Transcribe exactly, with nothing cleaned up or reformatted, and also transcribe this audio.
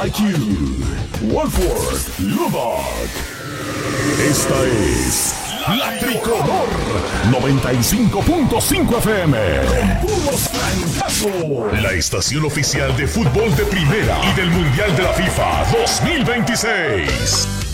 I Q, Wolford, Lubbock. Esta es La Tricolor noventa y cinco punto cinco F M. Con puros francazos. La estación oficial de fútbol de primera y del Mundial de la FIFA dos mil veintiséis.